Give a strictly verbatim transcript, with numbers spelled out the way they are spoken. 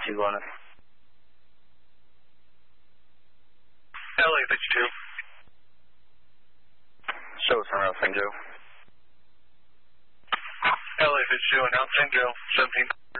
two on us. L A fifty-two. Show us on San Joe. L A fifty-two, announce San Joe, seventeen.